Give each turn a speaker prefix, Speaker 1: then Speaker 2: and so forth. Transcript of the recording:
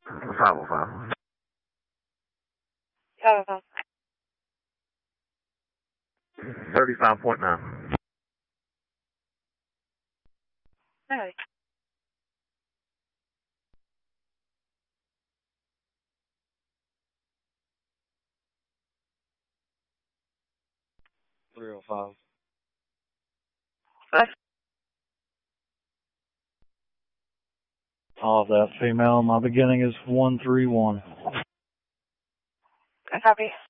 Speaker 1: 505. 35.9.
Speaker 2: Okay.
Speaker 3: $305. All of that female. My beginning is 131.
Speaker 2: Copy.